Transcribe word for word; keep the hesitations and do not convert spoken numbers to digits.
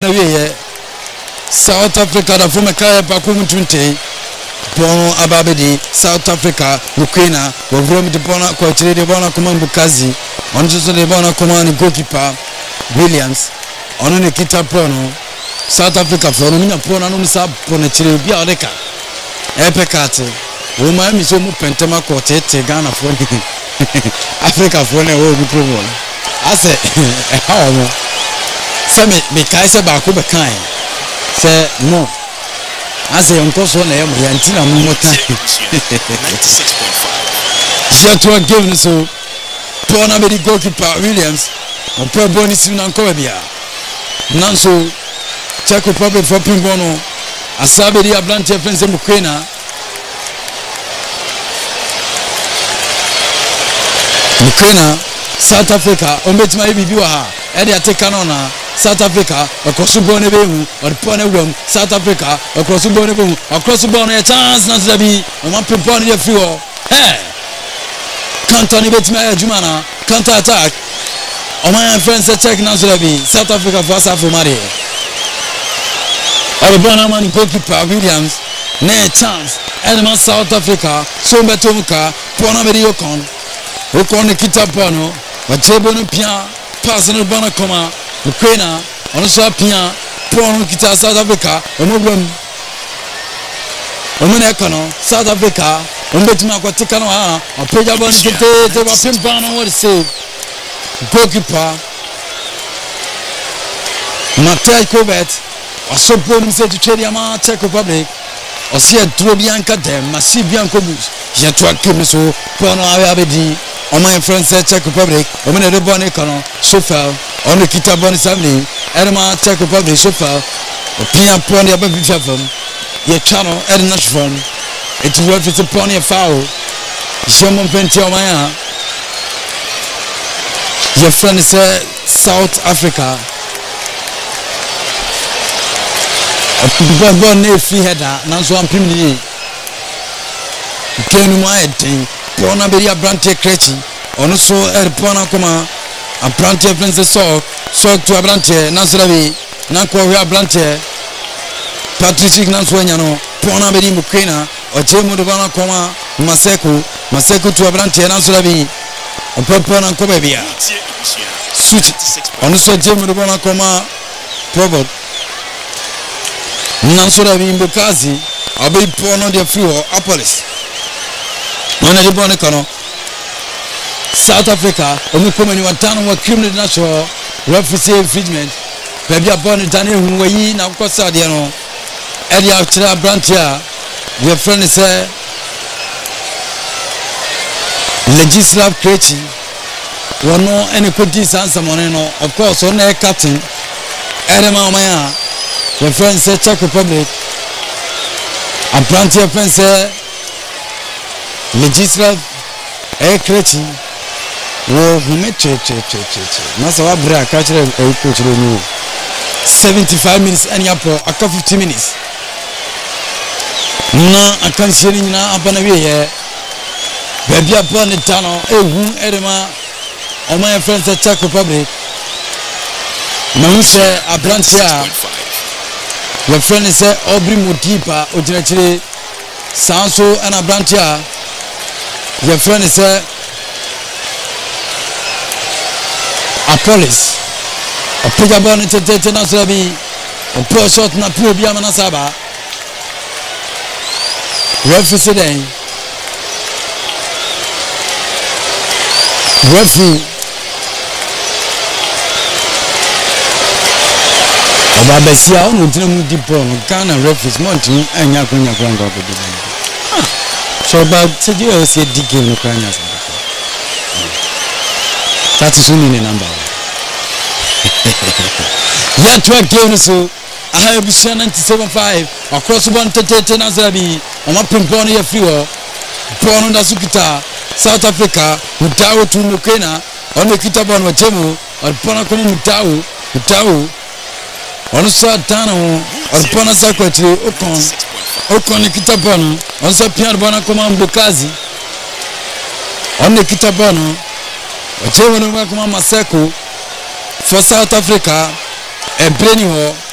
na wie South Africa da fo meka pa ko mtunte bon ababedi South Africa Ukraine wo vrom de bona ko tire de bona ko man bukazi on so de bona ko man goalkeeper Williams on ne kita prono South Africa fo no nya prono no sa prono tire bia odeka epekate wo ma mi so mu pentema ko tete Ghana fo ni Africa fo ne wo bi promo ase how mo se me me kai se ba ko be kan se no ase onko so na yemo yantina mu mota ninety-six point five yeah to give so Pona be the goalkeeper Williams on per bonus na nko bia nanso Czech Republic for Pimbono asabe di ablante fense Mukwena Mukwena South Africa on bet my bibi wa ha e dey take canona South Africa across the border behu or pone wrong South Africa across the border behu across the border chance na zabi o man pepon dey free o hey counter ni bet my jumana counter attack o man friends check na zabi South Africa for South Mali or bona man goalkeeper Williams ne chance and man South Africa so beto muka pona be yo kon o kon kita pono wa jebo no pia pass no bona koma Ukraine on so pia pon kita South Africa omogwam omene kono South Africa ombetima akotika no ha opeja bon kete te wa pimpa no what say goalkeeper Matej Kovac osopo ni se tucheri ama Czech Republic osia drobianka dem massive bianco bus je to akem so pon awe abedi on my friends Czech Republic omene de bon kono Schofel on the kita bon samli erma Czech Republic Schofel opia pon ya ba bifafam ye channel er nashfon it worth it upon your foul jomo penti o maya your friend is South Africa opia bon ne free header nanso ampim ni kenu ma eden pona be ya brante krechi ono so er pona koma Abrante friends so so to Abrante Nasravi Nanko we Abrante Patrick Nanswanya no pona be di Mukwena o chemu de bana koma Maseko Maseko to Abrante Nasravi o pona ko be bia switch on so chemu de bana koma Probot Nansravi Mbukazi abe pona de free Apolis ona de bana kono South Africa omi komani watano wa criminal national referee infringement baby abon dane hu wayi na kosa de no edi after Brantia your friend say legislative creachi wono ene kodi sansa money no of course on e captain ere ma omaya your friend say Czech Republic and Brantia friend say legislative e creachi wo hume che che che che masa wa bra ka kire e coach le no seventy-five minutes any apo aka fifty minutes na akan siri na abana wi ye baby apo ne tano ehu erema o my friends at Czech Republic na unse Abrantia your friend is Aubrey Modipa ojinachire sanso and Abrantia your friend is Apolis opija boni tete na sabi o pro shot na pro bia na saba referee den referee oba besia o no tinu mu di pon Ghana referees monti anya kunya kwanga ko bi ah so ba seji o se digi no kwanya sa that is only the number yeah to again so I have been ninety-seven point five across one thirty na zabi o ma pimpon ya free o pon da sukita South Africa mutawo tu Mukwena on kita bon wa chemu on pon ko mutawo mutawo on so tano on pon sa kwati okon okon kita bon on so pian bon ko Mbukazi on kita bon o chemu no ma ko Maseko for South Africa e breni ho